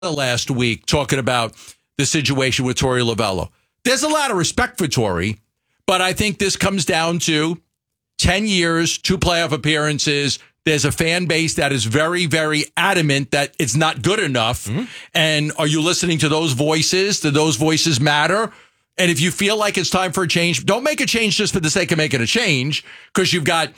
last week talking about the situation with Torey Lovullo. There's a lot of respect for Torey, but I think this comes down to 10 years, 2 playoff appearances. There's a fan base that is very, very adamant that it's not good enough. Mm-hmm. And are you listening to those voices? Do those voices matter? And if you feel like it's time for a change, don't make a change just for the sake of making a change, because you've got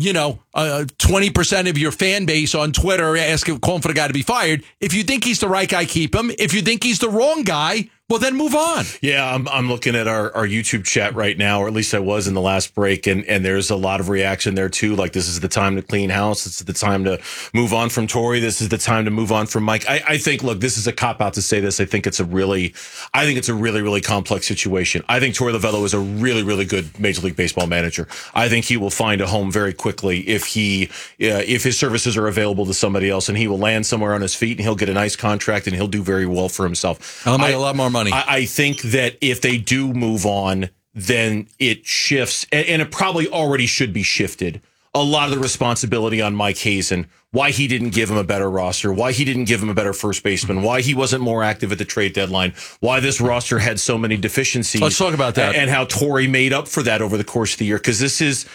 20% of your fan base on Twitter calling for the guy to be fired. If you think he's the right guy, keep him. If you think he's the wrong guy, well, then move on. Yeah, I'm looking at our YouTube chat right now, or at least I was in the last break, and there's a lot of reaction there, too. Like, this is the time to clean house. This is the time to move on from Torey. This is the time to move on from Mike. I think, look, this is a cop-out to say this. I think it's a really, really complex situation. I think Torey Lovullo is a really, really good Major League Baseball manager. I think he will find a home very quickly if his services are available to somebody else, and he will land somewhere on his feet, and he'll get a nice contract, and he'll do very well for himself. I'll make a lot more money. I think that if they do move on, then it shifts, and it probably already should be shifted, a lot of the responsibility on Mike Hazen, why he didn't give him a better roster, why he didn't give him a better first baseman, why he wasn't more active at the trade deadline, why this roster had so many deficiencies. Let's talk about that. And how Torey made up for that over the course of the year, because this is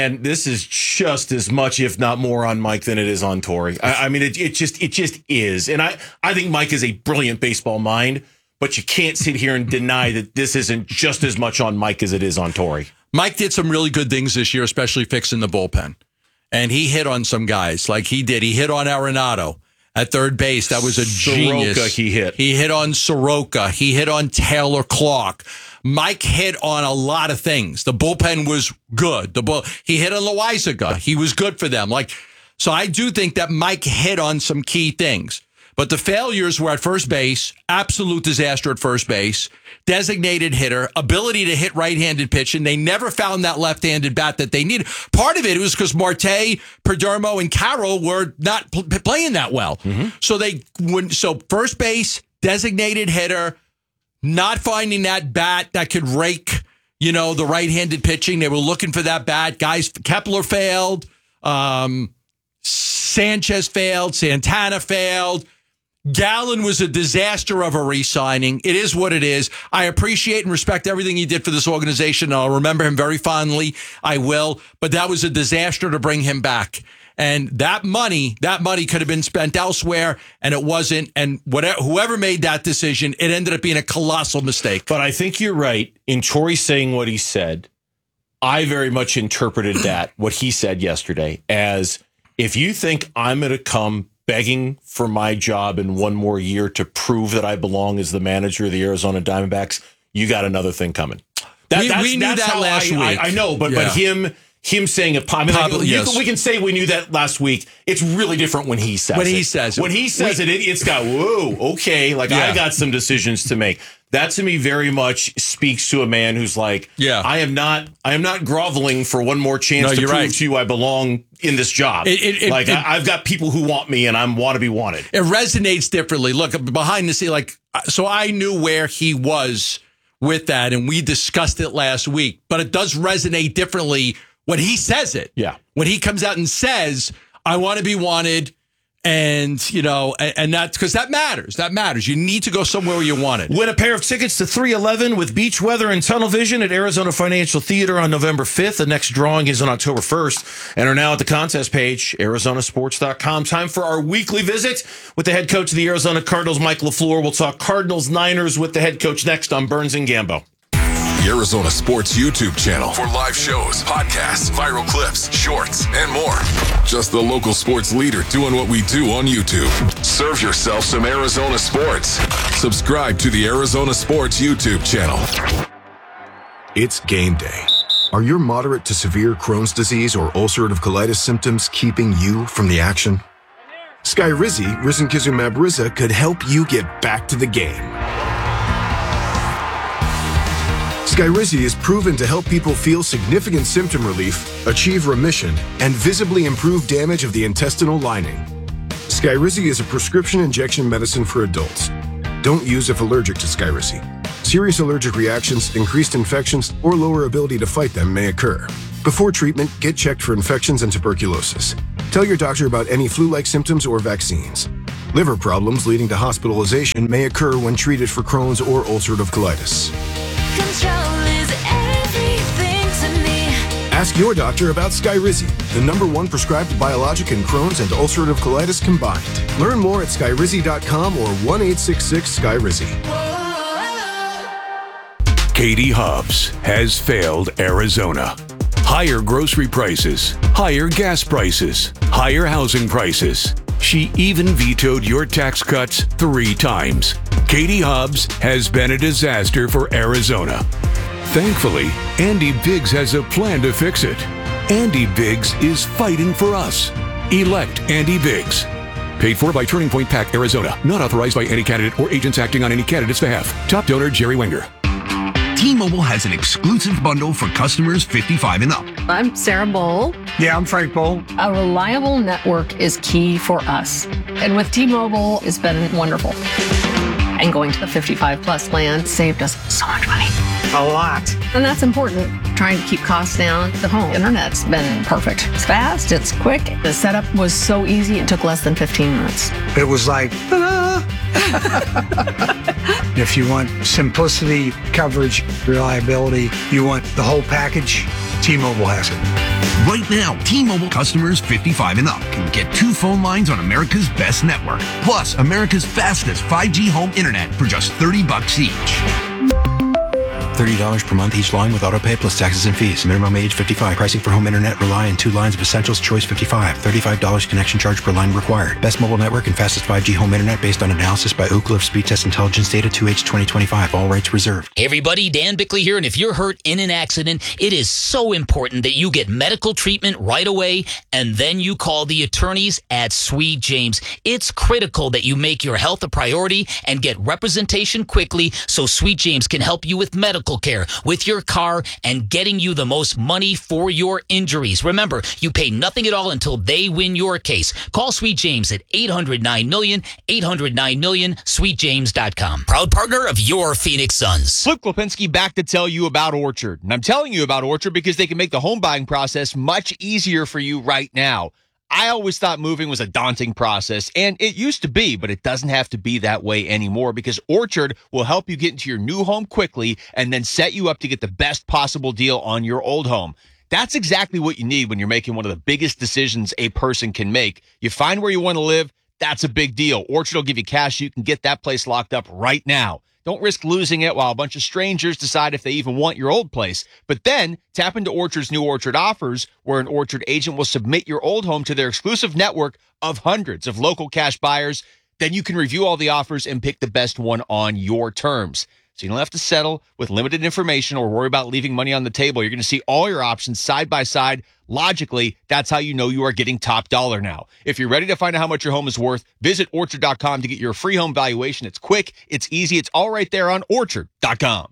just as much, if not more, on Mike than it is on Torey. I mean, it just is. And I think Mike is a brilliant baseball mind, but you can't sit here and deny that this isn't just as much on Mike as it is on Torey. Mike did some really good things this year, especially fixing the bullpen. And he hit on some guys like he did. He hit on Arenado at third base. That was a genius. Soroka he hit. He hit on Soroka. He hit on Taylor Clark. Mike hit on a lot of things. The bullpen was good. He hit on Loaizaga. He was good for them. So I do think that Mike hit on some key things. But the failures were at first base, absolute disaster at first base, designated hitter, ability to hit right-handed pitching. They never found that left-handed bat that they needed. Part of it was because Marte, Perdomo, and Carroll were not playing that well. Mm-hmm. So first base, designated hitter, not finding that bat that could rake, the right-handed pitching. They were looking for that bat. Guys, Kepler failed. Sanchez failed. Santana failed. Gallen was a disaster of a re-signing. It is what it is. I appreciate and respect everything he did for this organization. I'll remember him very fondly. I will. But that was a disaster to bring him back. And that money could have been spent elsewhere, and it wasn't. And whoever made that decision, it ended up being a colossal mistake. But I think you're right in Torey saying what he said. I very much interpreted what he said yesterday, as if you think I'm going to come begging for my job in one more year to prove that I belong as the manager of the Arizona Diamondbacks, you got another thing coming. We knew that last week. I know, but him saying it, we can say we knew that last week. It's really different when he says it. When he says it, it's got, whoa, okay, I got some decisions to make. That to me very much speaks to a man who's like, I am not groveling for one more chance to prove to you I belong in this job. I've got people who want me, and I want to be wanted. It resonates differently. Look, behind the scene, so I knew where he was with that, and we discussed it last week. But it does resonate differently when he says it. Yeah. When he comes out and says, I want to be wanted. And, and that's because that matters. That matters. You need to go somewhere where you want it. Win a pair of tickets to 311 with beach weather and tunnel vision at Arizona Financial Theater on November 5th. The next drawing is on October 1st. And are now at the contest page, arizonasports.com. Time for our weekly visit with the head coach of the Arizona Cardinals, Mike LaFleur. We'll talk Cardinals-Niners with the head coach next on Burns and Gambo. The Arizona Sports YouTube channel for live shows, podcasts, viral clips, shorts, and more. Just the local sports leader doing what we do on YouTube. Serve yourself some Arizona sports. Subscribe to the Arizona Sports YouTube channel. It's game day. Are your moderate to severe Crohn's disease or ulcerative colitis symptoms keeping you from the action? Skyrizi, risankizumab Riza, could help you get back to the game. Skyrizi is proven to help people feel significant symptom relief, achieve remission, and visibly improve damage of the intestinal lining. Skyrizi is a prescription injection medicine for adults. Don't use if allergic to Skyrizi. Serious allergic reactions, increased infections, or lower ability to fight them may occur. Before treatment, get checked for infections and tuberculosis. Tell your doctor about any flu-like symptoms or vaccines. Liver problems leading to hospitalization may occur when treated for Crohn's or ulcerative colitis. Control is everything to me. Ask your doctor about Skyrizi, the #1 prescribed biologic in Crohn's and ulcerative colitis combined. Learn more at skyrizi.com or 1-866-SKYRIZI. Katie Hobbs has failed Arizona. Higher grocery prices, higher gas prices, higher housing prices. She even vetoed your tax cuts 3 times. Katie Hobbs has been a disaster for Arizona. Thankfully, Andy Biggs has a plan to fix it. Andy Biggs is fighting for us. Elect Andy Biggs. Paid for by Turning Point PAC, Arizona. Not authorized by any candidate or agents acting on any candidate's behalf. Top donor, Jerry Wenger. T-Mobile has an exclusive bundle for customers 55 and up. I'm Sarah Bowl. Yeah, I'm Frank Bowl. A reliable network is key for us. And with T-Mobile, it's been wonderful. And going to the 55 plus plan saved us so much money. A lot. And that's important. Trying to keep costs down. The home internet's been perfect. It's fast, it's quick. The setup was so easy, it took less than 15 minutes. It was like, ta-da! If you want simplicity, coverage, reliability, you want the whole package, T-Mobile has it. Right now, T-Mobile customers 55 and up can get 2 phone lines on America's best network, plus America's fastest 5G home internet for just $30 each. $30 per month each line with autopay plus taxes and fees. Minimum age 55. Pricing for home internet rely on 2 lines of essentials. Choice 55. $35 connection charge per line required. Best mobile network and fastest 5G home internet based on analysis by Ookla of Speed Test Intelligence data 2H 2025. All rights reserved. Hey everybody, Dan Bickley here, and if you're hurt in an accident, it is so important that you get medical treatment right away, and then you call the attorneys at Sweet James. It's critical that you make your health a priority and get representation quickly so Sweet James can help you with medical care, with your car, and getting you the most money for your injuries. Remember, you pay nothing at all until they win your case. Call Sweet James at 800-9-MILLION, 800-9-MILLION, sweetjames.com. Proud partner of your Phoenix Suns. Luke Lipinski back to tell you about Orchard. And I'm telling you about Orchard because they can make the home buying process much easier for you right now. I always thought moving was a daunting process, and it used to be, but it doesn't have to be that way anymore because Orchard will help you get into your new home quickly and then set you up to get the best possible deal on your old home. That's exactly what you need when you're making one of the biggest decisions a person can make. You find where you want to live, that's a big deal. Orchard will give you cash. You can get that place locked up right now. Don't risk losing it while a bunch of strangers decide if they even want your old place. But then tap into Orchard's new Orchard offers, where an Orchard agent will submit your old home to their exclusive network of hundreds of local cash buyers. Then you can review all the offers and pick the best one on your terms. So you don't have to settle with limited information or worry about leaving money on the table. You're going to see all your options side by side. Logically, that's how you know you are getting top dollar now. If you're ready to find out how much your home is worth, visit Orchard.com to get your free home valuation. It's quick, it's easy, it's all right there on Orchard.com.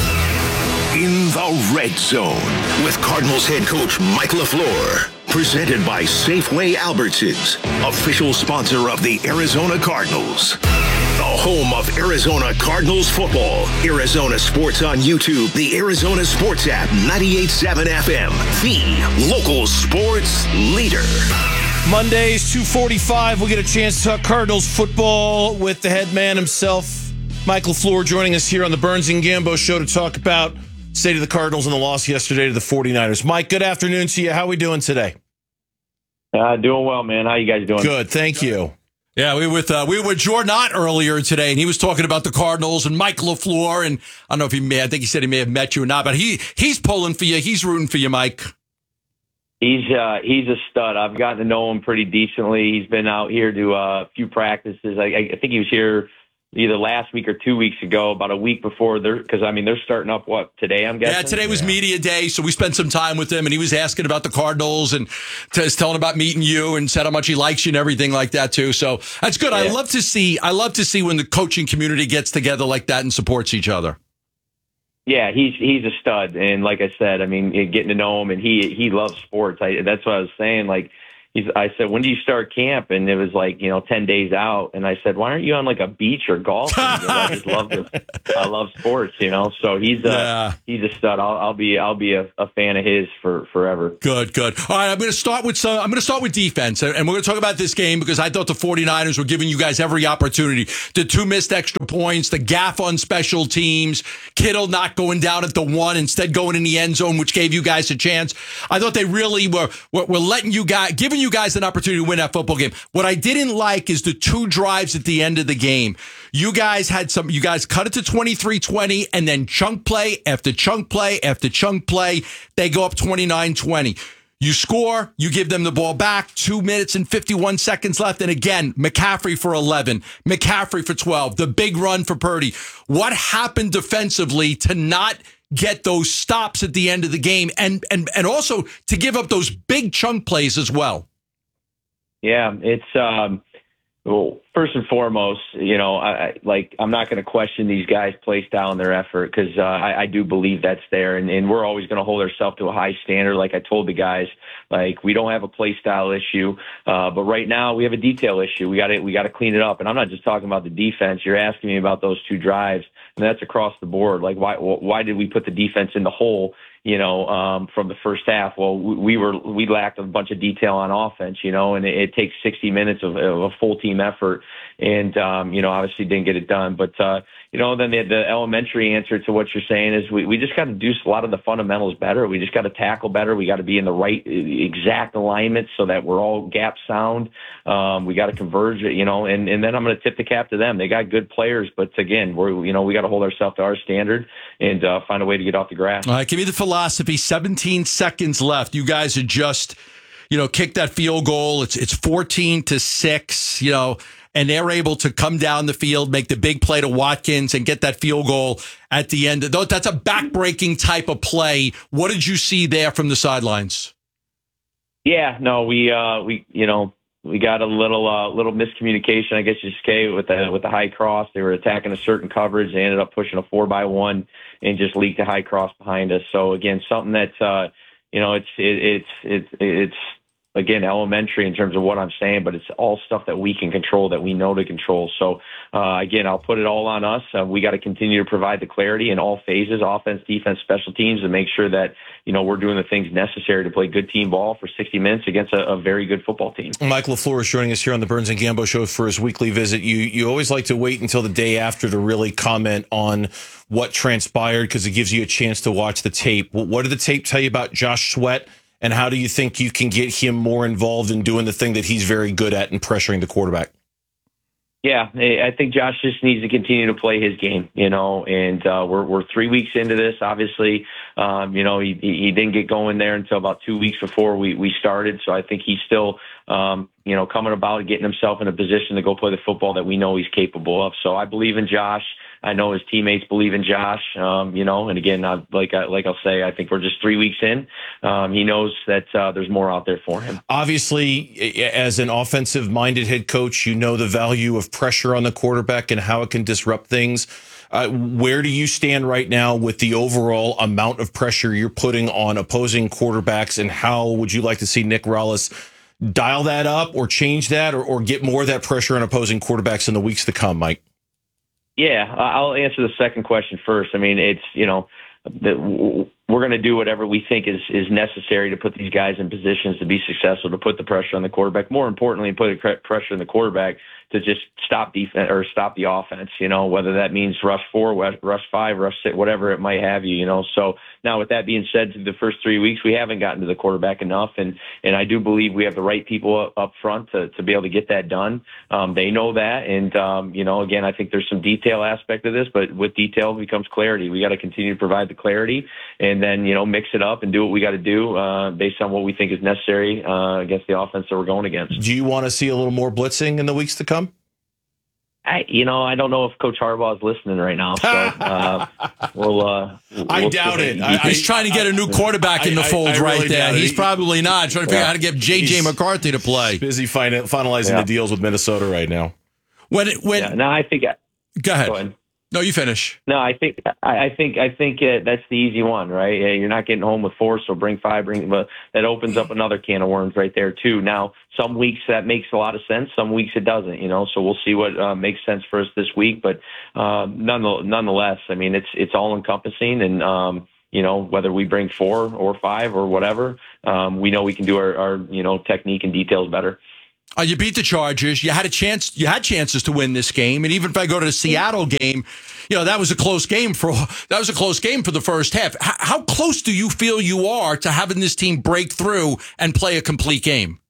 In the Red Zone with Cardinals head coach Mike LaFleur. Presented by Safeway Albertsons, official sponsor of the Arizona Cardinals. The home of Arizona Cardinals football. Arizona Sports on YouTube, the Arizona Sports app, 98.7 FM, the local sports leader. Mondays, 2:45, we'll get a chance to talk Cardinals football with the head man himself, Mike LaFleur, joining us here on the Burns and Gambo show to talk about state of the Cardinals and the loss yesterday to the 49ers. Mike, good afternoon to you. How are we doing today? Doing well, man. How you guys doing? Good, thank you. Yeah, we were with Jordan Ott earlier today, and he was talking about the Cardinals and Mike LaFleur, and I don't know if I think he said he may have met you or not, but he's pulling for you. He's rooting for you, Mike. He's a stud. I've gotten to know him pretty decently. He's been out here to a few practices. I think he was here either last week or 2 weeks ago, about a week before, because they're starting up today, I'm guessing? Yeah, today was media day, so we spent some time with him, and he was asking about the Cardinals and telling about meeting you and said how much he likes you and everything like that too. So that's good. Yeah. I love to see when the coaching community gets together like that and supports each other. Yeah, he's a stud, and like I said, getting to know him, and he loves sports. That's what I was saying. I said, when do you start camp? And it was like, 10 days out. And I said, why aren't you on like a beach or golf? I just I love sports, So he's a stud. I'll be a fan of his for forever. Good. All right, I'm going to start with defense, and we're going to talk about this game because I thought the 49ers were giving you guys every opportunity. The 2 missed extra points, the gaff on special teams, Kittle not going down at the 1, instead going in the end zone, which gave you guys a chance. I thought they really were letting you guys, giving you guys an opportunity to win that football game. What I didn't like is the 2 drives at the end of the game. You guys cut it to 23-20, and then chunk play after chunk play after chunk play. They go up 29-20. You score, you give them the ball back, 2 minutes and 51 seconds left. And again, McCaffrey for 11, McCaffrey for 12, the big run for Purdy. What happened defensively to not get those stops at the end of the game and also to give up those big chunk plays as well? Yeah, it's well, first and foremost, I'm not going to question these guys' play style and their effort because I do believe that's there, and we're always going to hold ourselves to a high standard. Like I told the guys, we don't have a play style issue, but right now we have a detail issue. We got to clean it up, and I'm not just talking about the defense. You're asking me about those 2 drives, and that's across the board. Like why did we put the defense in the hole? From the first half. Well, we lacked a bunch of detail on offense, and it takes 60 minutes of a full team effort, and obviously didn't get it done. But then the elementary answer to what you're saying is we just got to do a lot of the fundamentals better. We just got to tackle better. We got to be in the right exact alignment so that we're all gap sound. We got to converge, and then I'm going to tip the cap to them. They got good players, but again, we got to hold ourselves to our standard and find a way to get off the grass. All right, give me the philosophy. 17 seconds left. You guys are just, kick that field goal. It's 14-6, and they're able to come down the field, make the big play to Watkins and get that field goal at the end. That's a back-breaking type of play. What did you see there from the sidelines? Yeah, no, we got a little miscommunication, I guess you say, with the high cross. They were attacking a certain coverage. They ended up pushing a 4x1 and just leaked a high cross behind us. So again, something that's it's again elementary in terms of what I'm saying, but it's all stuff that we can control, that we know to control. So again, I'll put it all on us. We got to continue to provide the clarity in all phases, offense, defense, special teams, and make sure that we're doing the things necessary to play good team ball for 60 minutes against a very good football team. Mike LaFleur is joining us here on the Burns and Gambo Show for his weekly visit. You always like to wait until the day after to really comment on what transpired because it gives you a chance to watch the tape. What did the tape tell you about Josh Sweat, and how do you think you can get him more involved in doing the thing that he's very good at in pressuring the quarterback? Yeah, I think Josh just needs to continue to play his game, and we're 3 weeks into this. Obviously, he didn't get going there until about 2 weeks before we started. So I think he's still, coming about getting himself in a position to go play the football that we know he's capable of. So I believe in Josh. I know his teammates believe in Josh, and again, like I'll say, I think we're just 3 weeks in. He knows that there's more out there for him. Obviously, as an offensive-minded head coach, you know the value of pressure on the quarterback and how it can disrupt things. Where do you stand right now with the overall amount of pressure you're putting on opposing quarterbacks, and how would you like to see Nick Rallis dial that up or change that or get more of that pressure on opposing quarterbacks in the weeks to come, Mike? Yeah, I'll answer the second question first. I mean, it's, we're going to do whatever we think is necessary to put these guys in positions to be successful, to put the pressure on the quarterback. More importantly, put pressure on the quarterback to just stop defense or stop the offense, whether that means rush 4, rush 5, rush 6, whatever it might have you, So now with that being said, through the first 3 weeks, we haven't gotten to the quarterback enough. And I do believe we have the right people up front to be able to get that done. They know that. And, again, I think there's some detail aspect of this, but with detail becomes clarity. We got to continue to provide the clarity and then, mix it up and do what we got to do based on what we think is necessary against the offense that we're going against. Do you want to see a little more blitzing in the weeks to come? I don't know if Coach Harbaugh is listening right now. So I doubt it. He's trying to get a new quarterback in the fold right there. He's probably not trying to figure out how to get J.J. McCarthy to play. He's busy finalizing the deals with Minnesota right now. I think. Go ahead. Go ahead. No, you finish. No, I think that's the easy one, right? You're not getting home with 4, so bring 5. That opens up another can of worms right there too. Now, some weeks that makes a lot of sense, some weeks it doesn't. So we'll see what makes sense for us this week. But nonetheless, I mean, it's all encompassing, and whether we bring 4 or 5 or whatever, we know we can do our technique and details better. You beat the Chargers. You had chances to win this game, and even if I go to the Seattle game, that was a close game for the first half. How close do you feel you are to having this team break through and play a complete game?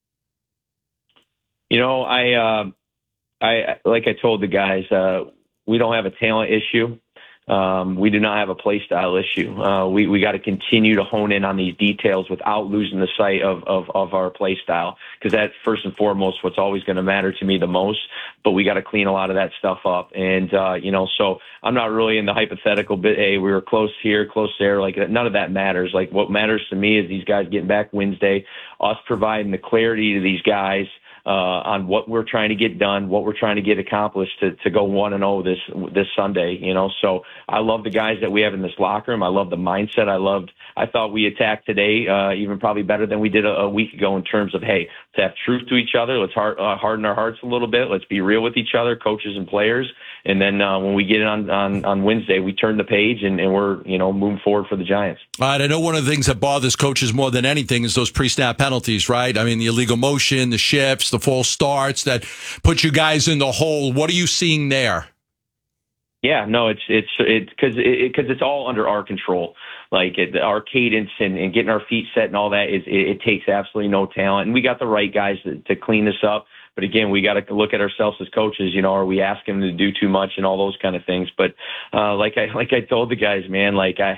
I like I told the guys, we don't have a talent issue. We do not have a play style issue. We got to continue to hone in on these details without losing the sight of our play style, because that's first and foremost what's always going to matter to me the most. But we got to clean a lot of that stuff up. And, so I'm not really in the hypothetical bit. Hey, we were close here, close there. Like, none of that matters. Like, what matters to me is these guys getting back Wednesday, us providing the clarity to these guys on what we're trying to get done, what we're trying to get accomplished to go 1-0 this Sunday. So I love the guys that we have in this locker room. I love the mindset. I thought we attacked today even probably better than we did a week ago in terms of, hey, to have truth to each other. Let's harden our hearts a little bit. Let's be real with each other, coaches and players. And then when we get it on Wednesday, we turn the page and we're moving forward for the Giants. All right, I know one of the things that bothers coaches more than anything is those pre-snap penalties, right? I mean, the illegal motion, the shifts, the false starts that put you guys in the hole. What are you seeing there? Yeah, no, it's because it's all under our control. Like our cadence and getting our feet set and all that it takes absolutely no talent, and we got the right guys to clean this up. But again, we got to look at ourselves as coaches. Are we asking them to do too much and all those kind of things? But like I told the guys, man,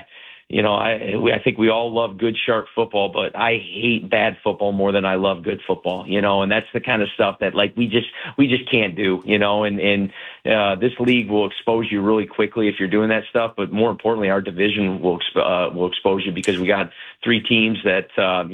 I think we all love good, sharp football, but I hate bad football more than I love good football, and that's the kind of stuff that we just can't do, and this league will expose you really quickly if you're doing that stuff. But more importantly, our division will expose you, because we got 3 teams that,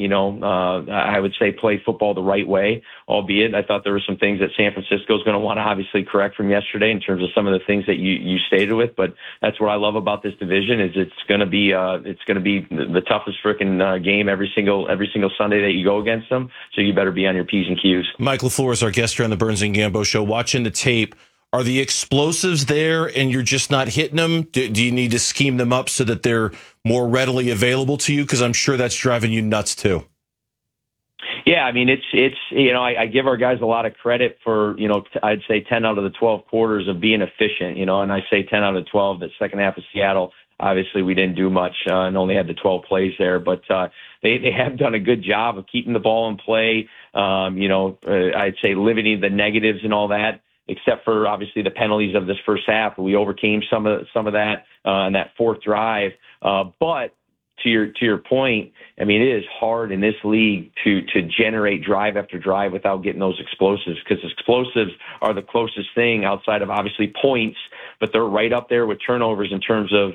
I would say play football the right way, albeit I thought there were some things that San Francisco is going to want to obviously correct from yesterday in terms of some of the things that you stated with. But that's what I love about this division is it's going to be the toughest freaking game every single Sunday that you go against them. So you better be on your P's and Q's. Mike LaFleur is our guest here on the Burns and Gambo Show. Watching the tape, are the explosives there and you're just not hitting them? Do you need to scheme them up so that they're more readily available to you? Because I'm sure that's driving you nuts too. Yeah, I mean, it's I give our guys a lot of credit for, I'd say 10 out of the 12 quarters of being efficient, and I say 10 out of 12, the second half of Seattle. Obviously, we didn't do much and only had the 12 plays there, but they have done a good job of keeping the ball in play. I'd say limiting the negatives and all that, except for obviously the penalties of this first half. We overcame some of that in that fourth drive. But to your point, I mean, it is hard in this league to generate drive after drive without getting those explosives, because explosives are the closest thing outside of obviously points, but they're right up there with turnovers in terms of,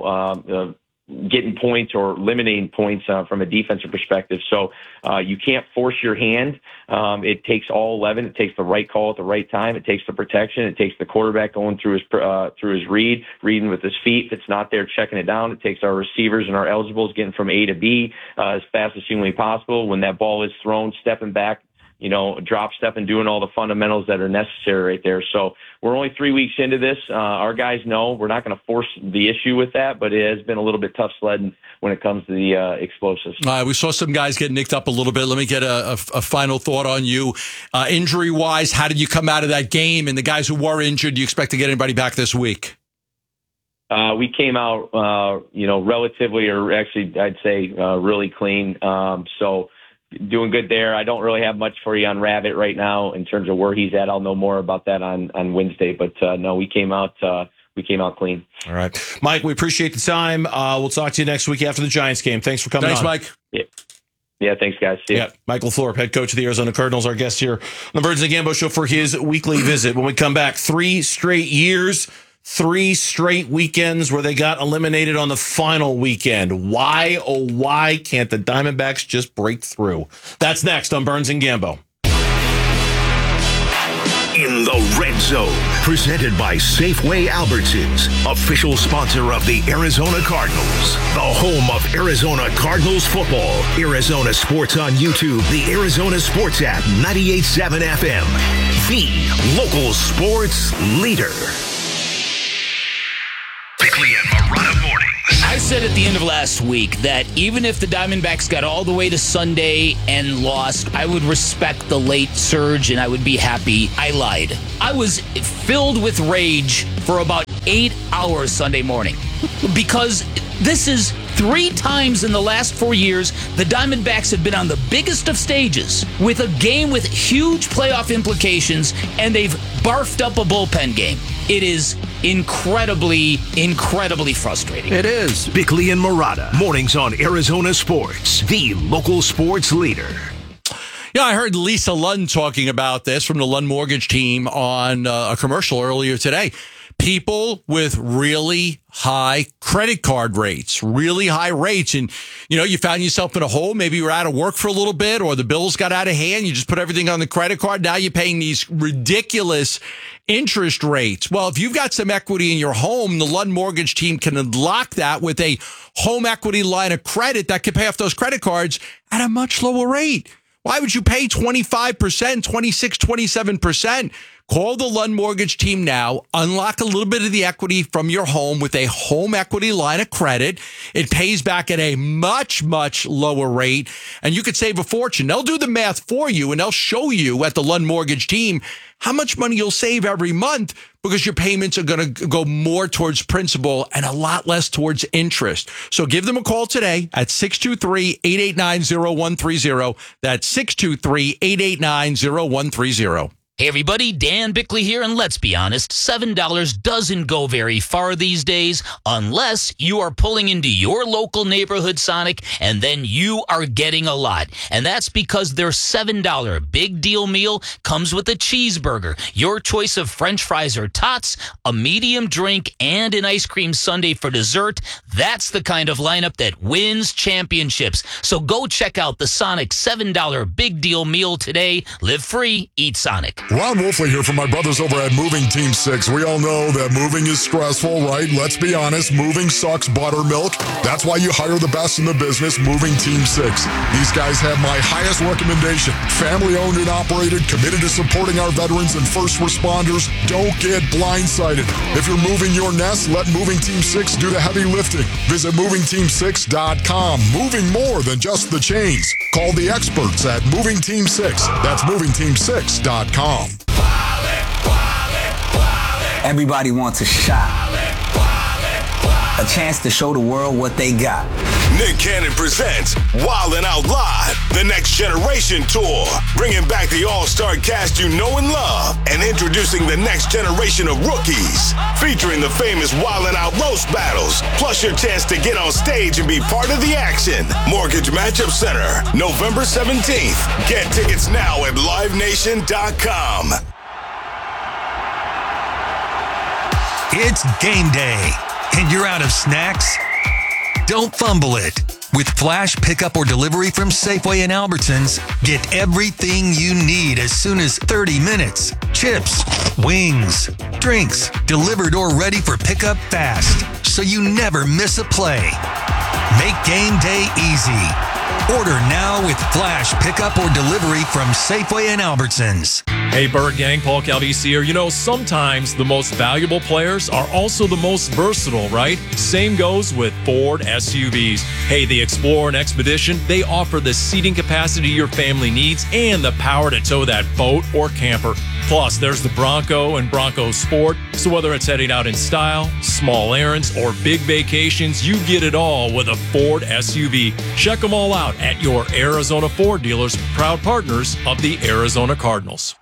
getting points or limiting points from a defensive perspective. So you can't force your hand. It takes all 11. It takes the right call at the right time. It takes the protection. It takes the quarterback going through his reading with his feet. If it's not there, checking it down. It takes our receivers and our eligibles getting from A to B as fast as humanly possible. When that ball is thrown, stepping back, drop step and doing all the fundamentals that are necessary right there. So we're only 3 weeks into this. Our guys know we're not going to force the issue with that, but it has been a little bit tough sledding when it comes to the explosives. We saw some guys get nicked up a little bit. Let me get a final thought on you. Injury-wise, how did you come out of that game? And the guys who were injured, do you expect to get anybody back this week? We came out, relatively, or actually I'd say really clean. So doing good there. I don't really have much for you on Rabbit right now in terms of where he's at. I'll know more about that on Wednesday. But no, we came out clean. All right, Mike, we appreciate the time. We'll talk to you next week after the Giants game. Thanks for coming on. Mike. Yeah, thanks, guys. See ya. Michael LaFleur, head coach of the Arizona Cardinals, our guest here on the Burns and Gambo Show for his weekly visit. When we come back, 3 straight years, 3 straight weekends where they got eliminated on the final weekend. Why, oh, why can't the Diamondbacks just break through? That's next on Burns and Gambo. In In the Red Zone, presented by Safeway Albertsons, official sponsor of the Arizona Cardinals, the home of Arizona Cardinals football. Arizona Sports on YouTube, the Arizona Sports app, 98.7 FM, the local sports leader. Bickley and Marotta mornings. I said at the end of last week that even if the Diamondbacks got all the way to Sunday and lost, I would respect the late surge and I would be happy. I lied. I was filled with rage for about 8 hours Sunday morning because this is 3 times in the last 4 years the Diamondbacks have been on the biggest of stages with a game with huge playoff implications, and they've barfed up a bullpen game. It is incredibly frustrating. It is. Bickley and Marotta, mornings on Arizona Sports, the local sports leader. Yeah, I heard Lisa Lund talking about this from the Lund Mortgage team on a commercial earlier today. People with really high credit card rates, really high rates. And, you found yourself in a hole. Maybe you were out of work for a little bit, or the bills got out of hand. You just put everything on the credit card. Now you're paying these ridiculous interest rates. Well, if you've got some equity in your home, the Lund Mortgage team can unlock that with a home equity line of credit that can pay off those credit cards at a much lower rate. Why would you pay 25%, 26, 27%? Call the Lund Mortgage team now. Unlock a little bit of the equity from your home with a home equity line of credit. It pays back at a much, much lower rate, and you could save a fortune. They'll do the math for you, and they'll show you at the Lund Mortgage team how much money you'll save every month because your payments are going to go more towards principal and a lot less towards interest. So give them a call today at 623-889-0130. That's 623-889-0130. Hey everybody, Dan Bickley here, and let's be honest, $7 doesn't go very far these days unless you are pulling into your local neighborhood Sonic, and then you are getting a lot. And that's because their $7 big deal meal comes with a cheeseburger, your choice of French fries or tots, a medium drink, and an ice cream sundae for dessert. That's the kind of lineup that wins championships. So go check out the Sonic $7 big deal meal today. Live free, eat Sonic. Ron Wolfley here from my brothers over at Moving Team 6. We all know that moving is stressful, right? Let's be honest. Moving sucks buttermilk. That's why you hire the best in the business, Moving Team 6. These guys have my highest recommendation. Family owned and operated, committed to supporting our veterans and first responders. Don't get blindsided. If you're moving your nest, let Moving Team 6 do the heavy lifting. Visit movingteam6.com. Moving more than just the chains. Call the experts at Moving Team 6. That's movingteam6.com. Everybody wants a shot. A chance to show the world what they got. Nick Cannon presents Wildin' Out Live, the Next Generation Tour, bringing back the all-star cast you know and love, and introducing the next generation of rookies, featuring the famous Wildin' Out roast battles, plus your chance to get on stage and be part of the action. Mortgage Matchup Center, November 17th. Get tickets now at livenation.com. It's game day, and you're out of snacks? Don't fumble it. With flash pickup or delivery from Safeway and Albertsons, get everything you need as soon as 30 minutes. Chips, wings, drinks, delivered or ready for pickup fast, so you never miss a play. Make game day easy. Order now with flash pickup or delivery from Safeway and Albertsons. Hey, Bird Gang, Paul Caldisi here. Sometimes the most valuable players are also the most versatile, right? Same goes with Ford SUVs. Hey, the Explorer and Expedition, they offer the seating capacity your family needs and the power to tow that boat or camper. Plus, there's the Bronco and Bronco Sport. So whether it's heading out in style, small errands, or big vacations, you get it all with a Ford SUV. Check them all out at your Arizona Ford dealers, proud partners of the Arizona Cardinals.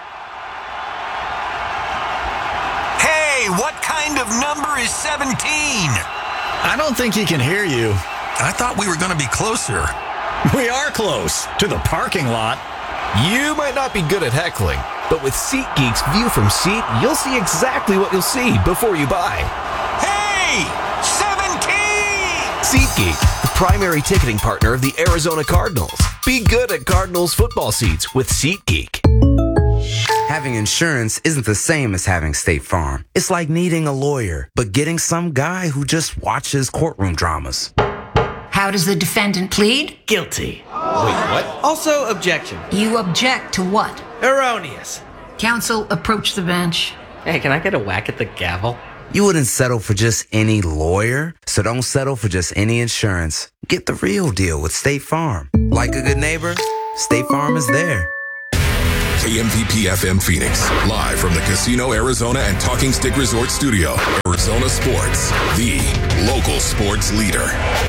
Hey, what kind of number is 17? I don't think he can hear you. I thought we were going to be closer. We are close to the parking lot. You might not be good at heckling, but with SeatGeek's View from Seat, you'll see exactly what you'll see before you buy. Hey! 17! SeatGeek, the primary ticketing partner of the Arizona Cardinals. Be good at Cardinals football seats with SeatGeek. Having insurance isn't the same as having State Farm. It's like needing a lawyer, but getting some guy who just watches courtroom dramas. How does the defendant plead? Guilty. Wait, what? Also, objection. You object to what? Erroneous. Counsel, approach the bench. Hey, can I get a whack at the gavel? You wouldn't settle for just any lawyer, so don't settle for just any insurance. Get the real deal with State Farm. Like a good neighbor, State Farm is there. KMVP FM Phoenix, live from the Casino Arizona and Talking Stick Resort Studio. Arizona Sports, the local sports leader.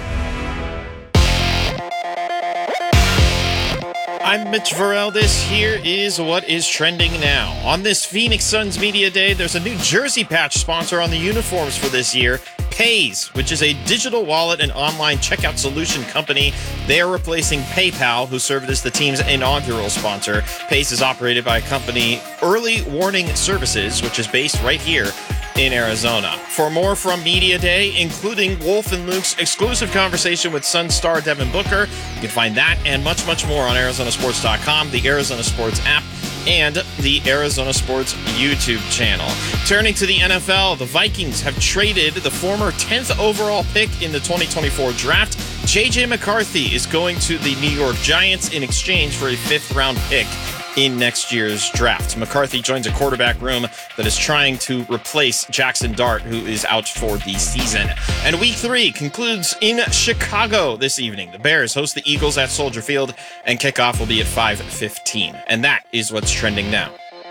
I'm Mitch Varel. This here is what is trending now. On this Phoenix Suns Media Day, there's a new jersey patch sponsor on the uniforms for this year, Paze, which is a digital wallet and online checkout solution company. They are replacing PayPal, who served as the team's inaugural sponsor. Paze is operated by a company, Early Warning Services, which is based right here in Arizona. For more from Media Day, including Wolf and Luke's exclusive conversation with Sun star Devin Booker, you can find that and much, much more on ArizonaSports.com, the Arizona Sports app, and the Arizona Sports YouTube channel. Turning to the NFL, the Vikings have traded the former 10th overall pick in the 2024 draft. J.J. McCarthy is going to the New York Giants in exchange for a 5th-round pick in next year's draft. McCarthy joins a quarterback room that is trying to replace Jackson Dart, who is out for the season. And Week 3 concludes in Chicago this evening. The Bears host the Eagles at Soldier Field, and kickoff will be at 5:15. And that is what's trending now.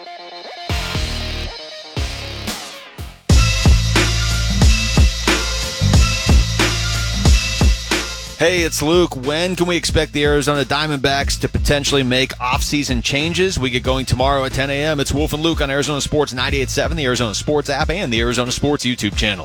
Hey, it's Luke. When can we expect the Arizona Diamondbacks to potentially make off-season changes? We get going tomorrow at 10 a.m. It's Wolf and Luke on Arizona Sports 98.7, the Arizona Sports app, and the Arizona Sports YouTube channel.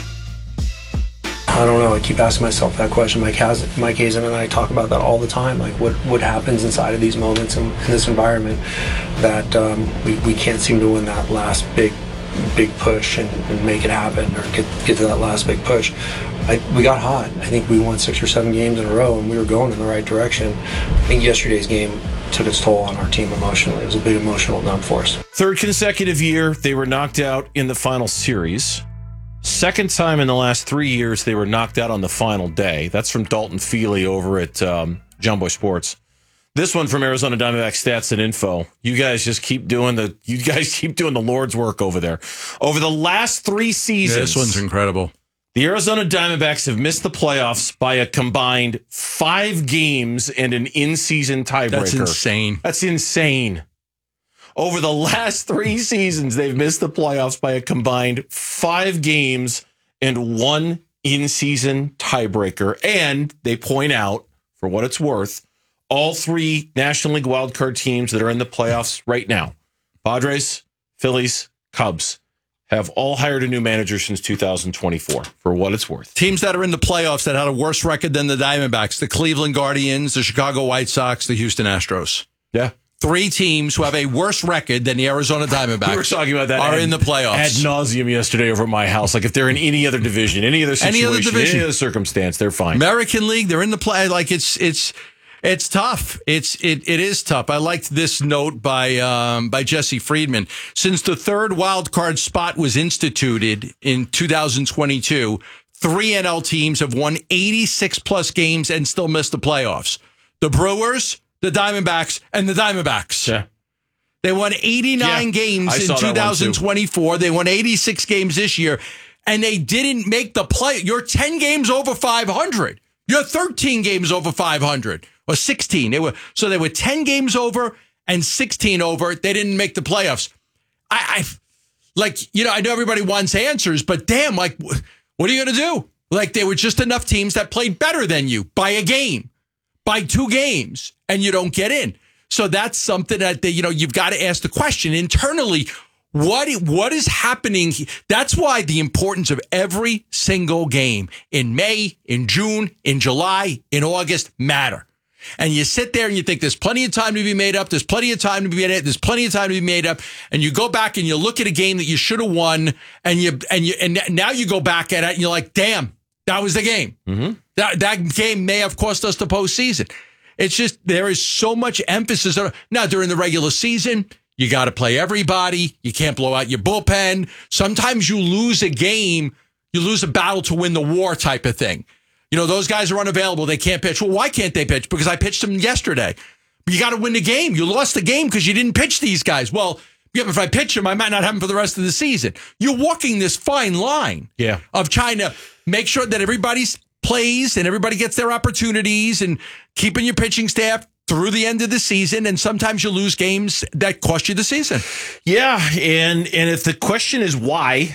I don't know. I keep asking myself that question. Mike Hazen and I talk about that all the time. Like, what happens inside of these moments in this environment that we can't seem to win that last big push and make it happen, or get to that last big push. We got hot. I think we won 6 or 7 games in a row, and we were going in the right direction. I think yesterday's game took its toll on our team emotionally. It was a big emotional dump for us. 3rd consecutive year, they were knocked out in the final series. 2nd time in the last 3 years, they were knocked out on the final day. That's from Dalton Feely over at John Boy Sports. This one from Arizona Diamondback Stats and Info. You guys keep doing the Lord's work over there. Over the last 3 seasons, this one's incredible. The Arizona Diamondbacks have missed the playoffs by a combined 5 games and an in-season tiebreaker. That's insane. That's insane. Over the last 3 seasons, they've missed the playoffs by a combined 5 games and 1 in-season tiebreaker. And they point out, for what it's worth, all 3 National League wildcard teams that are in the playoffs right now, Padres, Phillies, Cubs, have all hired a new manager since 2024, for what it's worth. Teams that are in the playoffs that had a worse record than the Diamondbacks, the Cleveland Guardians, the Chicago White Sox, the Houston Astros. Yeah. 3 teams who have a worse record than the Arizona Diamondbacks we were talking about that are in the playoffs. Ad nauseum yesterday over at my house. Like, if they're in any other division, any other situation, any other circumstance, they're fine. American League, they're in the play. Like, it's tough. It is tough. I liked this note by Jesse Friedman. Since the 3rd wild card spot was instituted in 2022, 3 NL teams have won 86 plus games and still missed the playoffs. The Brewers, the Diamondbacks, and the Diamondbacks. Yeah. They won 89 games in 2024. They won 86 games this year, and they didn't make the play. You're 10 games over 500. You're 13 games over 500. Or 16. They were 10 games over and 16 over. They didn't make the playoffs. I know everybody wants answers, but damn, like, what are you going to do? Like, they were just enough teams that played better than you by a game, by 2 games, and you don't get in. So that's something that you've got to ask the question internally. What is happening? That's why the importance of every single game in May, in June, in July, in August matter. And you sit there and you think there's plenty of time to be made up. There's plenty of time to be made up. There's plenty of time to be made up. And you go back and you look at a game that you should have won, and now you go back at it and you're like, damn, that was the game. Mm-hmm. That game may have cost us the postseason. It's just there is so much emphasis on now during the regular season. You got to play everybody. You can't blow out your bullpen. Sometimes you lose a game. You lose a battle to win the war type of thing. You know, those guys are unavailable. They can't pitch. Well, why can't they pitch? Because I pitched them yesterday. But you got to win the game. You lost the game because you didn't pitch these guys. Well, yeah, but if I pitch them, I might not have them for the rest of the season. You're walking this fine line of trying to make sure that everybody plays and everybody gets their opportunities and keeping your pitching staff through the end of the season. And sometimes you lose games that cost you the season. Yeah. And if the question is why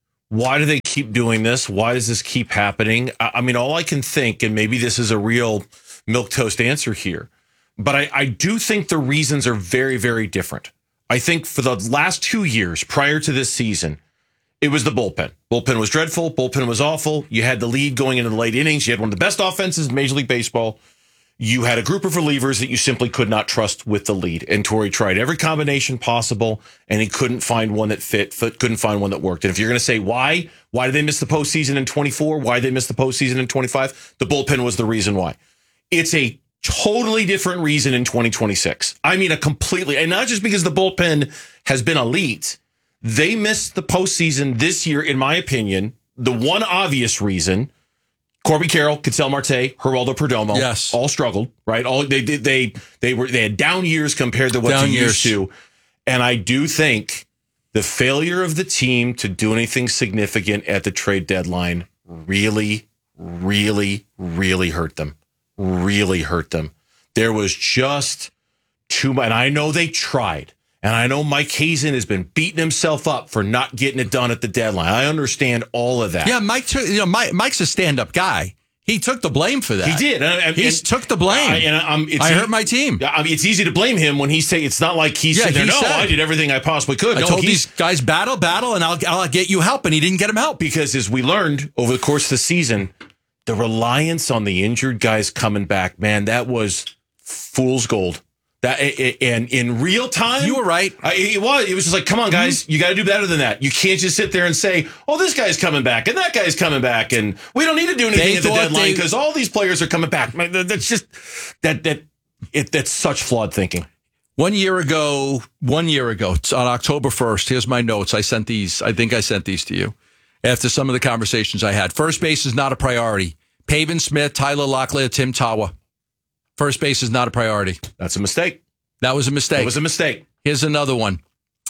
do they keep doing this? Why does this keep happening? I mean, all I can think, and maybe this is a real milquetoast answer here, but I do think the reasons are very, very different. I think for the last 2 years prior to this season, it was the bullpen. Bullpen was dreadful. Bullpen was awful. You had the lead going into the late innings. You had one of the best offenses in Major League Baseball. You had a group of relievers that you simply could not trust with the lead. And Torey tried every combination possible, and he couldn't find one that fit, couldn't find one that worked. And if you're going to say why did they miss the postseason in 24? Why did they miss the postseason in 25? The bullpen was the reason why. It's a totally different reason in 2026. I mean, and not just because the bullpen has been elite. They missed the postseason this year, in my opinion. The one obvious reason, Corby Carroll, Ketel Marte, Geraldo Perdomo, all struggled, right? They had down years compared to what they used to. And I do think the failure of the team to do anything significant at the trade deadline really, really, really hurt them. Really hurt them. There was just too much. And I know they tried. And I know Mike Hazen has been beating himself up for not getting it done at the deadline. I understand all of that. Yeah, Mike's a stand-up guy. He took the blame for that. He did. He took the blame. I hurt my team. I mean, it's easy to blame him when it's not like he's sitting there, I did everything I possibly could. I told these guys, battle, and I'll get you help. And he didn't get him help. Because as we learned over the course of the season, the reliance on the injured guys coming back, man, that was fool's gold. And in real time, you were right. It was just like, come on, guys, you got to do better than that. You can't just sit there and say, oh, this guy's coming back and that guy's coming back, and we don't need to do anything at the deadline because all these players are coming back. That's just that's such flawed thinking. 1 year ago, on October 1st, here's my notes. I think I sent these to you after some of the conversations I had. First base is not a priority. Pavin Smith, Tyler Locklear, Tim Tawa. First base is not a priority. That's a mistake. That was a mistake. It was a mistake. Here's another one.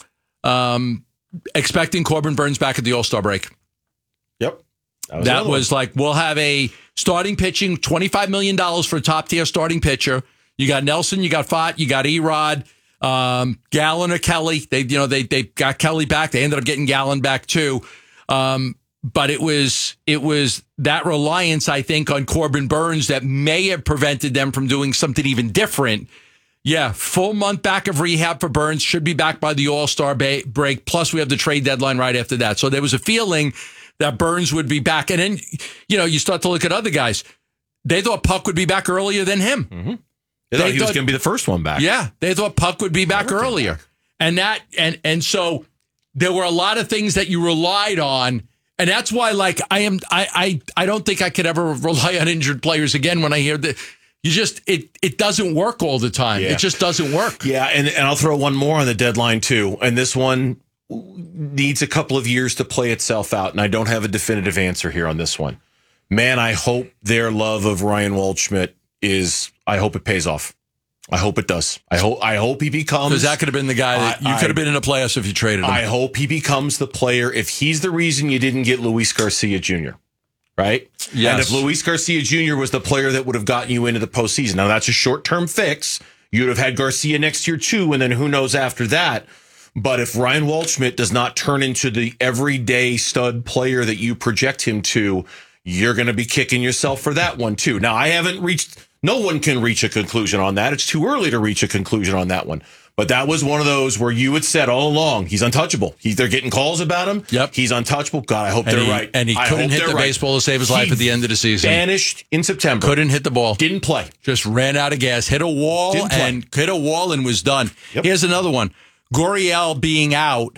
Expecting Corbin Burnes back at the All-Star break. Yep. That was like, we'll have a starting pitching, $25 million for a top-tier starting pitcher. You got Nelson, you got Fott, you got Erod, Gallen or Kelly. They got Kelly back. They ended up getting Gallen back too. But it was that reliance, I think, on Corbin Burnes that may have prevented them from doing something even different. Yeah, full month back of rehab for Burnes, should be back by the All-Star break. Plus, we have the trade deadline right after that. So there was a feeling that Burnes would be back. And then, you start to look at other guys. They thought Puck would be back earlier than him. Mm-hmm. They thought he was going to be the first one back. Yeah, they thought Puck would be back earlier. And so there were a lot of things that you relied on. And that's why, like, I don't think I could ever rely on injured players again when I hear that. It doesn't work all the time. Yeah. It just doesn't work. Yeah, and I'll throw one more on the deadline, too. And this one needs a couple of years to play itself out, and I don't have a definitive answer here on this one. Man, I hope their love of Ryan Waldschmidt I hope it pays off. I hope it does. I hope he becomes... Because that could have been the guy that you could have been in the playoffs if you traded him. I hope he becomes the player. If he's the reason you didn't get Luis Garcia Jr., right? Yes. And if Luis Garcia Jr. was the player that would have gotten you into the postseason. Now, that's a short-term fix. You'd have had Garcia next year, too, and then who knows after that. But if Ryan Waldschmidt does not turn into the everyday stud player that you project him to, you're going to be kicking yourself for that one, too. Now, no one can reach a conclusion on that. It's too early to reach a conclusion on that one. But that was one of those where you had said all along, he's untouchable. They're getting calls about him. Yep. He's untouchable. God, I hope they're right. And he couldn't hit the baseball to save his life at the end of the season. Vanished in September. Couldn't hit the ball. Didn't play. Just ran out of gas. Hit a wall and was done. Yep. Here's another one. Gurriel being out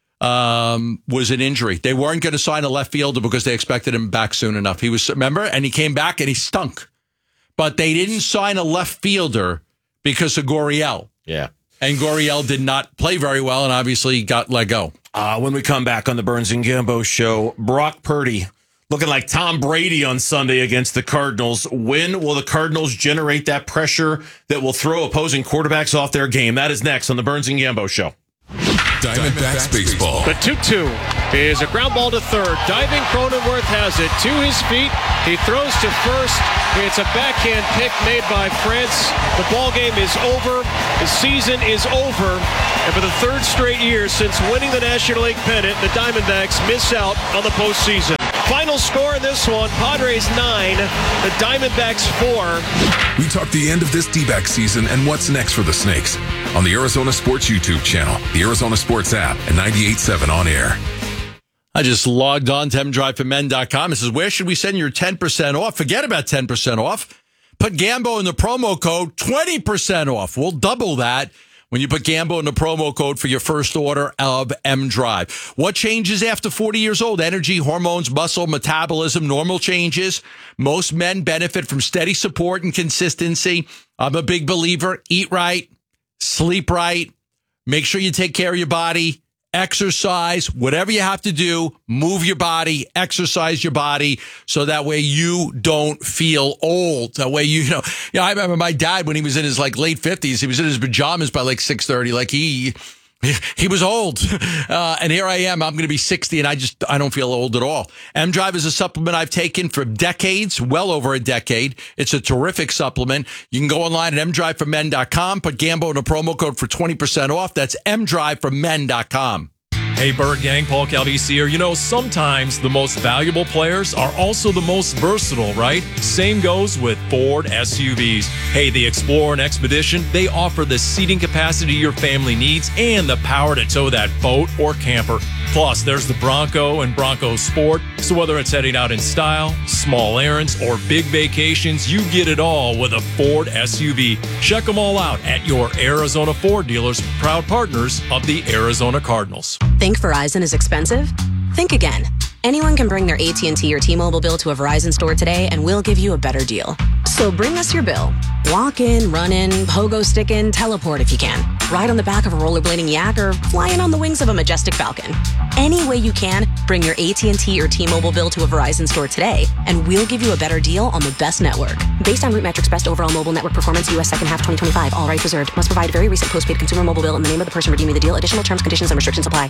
was an injury. They weren't going to sign a left fielder because they expected him back soon enough. And he came back and he stunk. But they didn't sign a left fielder because of Gurriel. Yeah. And Gurriel did not play very well and obviously got let go. When we come back on the Burns and Gambo show, Brock Purdy looking like Tom Brady on Sunday against the Cardinals. When will the Cardinals generate that pressure that will throw opposing quarterbacks off their game? That is next on the Burns and Gambo show. Diamondbacks baseball. The 2-2 is a ground ball to third. Diving Cronenworth has it to his feet. He throws to first. It's a backhand pick made by France. The ball game is over. The season is over. And for the third straight year since winning the National League pennant, the Diamondbacks miss out on the postseason. Final score in this one, Padres 9, the Diamondbacks 4. We talk the end of this D-back season and what's next for the Snakes on the Arizona Sports YouTube channel, the Arizona Sports app, and 98.7 on air. I just logged on to mdriveformen.com. It says, where should we send your 10% off? Forget about 10% off. Put Gambo in the promo code, 20% off. We'll double that when you put Gambo in the promo code for your first order of mDrive. What changes after 40 years old? Energy, hormones, muscle, metabolism, normal changes. Most men benefit from steady support and consistency. I'm a big believer. Eat right, sleep right, make sure you take care of your body, exercise, whatever you have to do, move your body, exercise your body so that way you don't feel old. That way, I remember my dad when he was in his late 50s, he was in his pajamas by 6:30. Like he was old. And here I am. I'm going to be 60 and I don't feel old at all. mDrive is a supplement I've taken for decades, well over a decade. It's a terrific supplement. You can go online at mdriveformen.com, put Gambo in the promo code for 20% off. That's mdriveformen.com. Hey, Bird Gang, Paul Calvisi here. Sometimes the most valuable players are also the most versatile, right? Same goes with Ford SUVs. Hey, the Explorer and Expedition, they offer the seating capacity your family needs and the power to tow that boat or camper. Plus, there's the Bronco and Bronco Sport. So whether it's heading out in style, small errands, or big vacations, you get it all with a Ford SUV. Check them all out at your Arizona Ford dealers, proud partners of the Arizona Cardinals. Think Verizon is expensive? Think again. Anyone can bring their AT&T or T-Mobile bill to a Verizon store today and we'll give you a better deal. So bring us your bill. Walk in, run in, pogo stick in, teleport if you can. Ride on the back of a rollerblading yak or fly in on the wings of a majestic falcon. Any way you can, bring your AT&T or T-Mobile bill to a Verizon store today and we'll give you a better deal on the best network. Based on RootMetrics Best Overall Mobile Network Performance, U.S. second half 2025. All rights reserved. Must provide very recent postpaid consumer mobile bill in the name of the person redeeming the deal. Additional terms, conditions, and restrictions apply.